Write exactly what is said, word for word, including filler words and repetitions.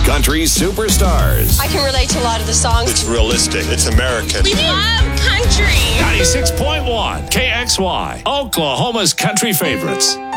country superstars. I can relate to a lot of the songs. It's realistic. It's American. We love country. ninety-six point one K X Y, Oklahoma's country favorites.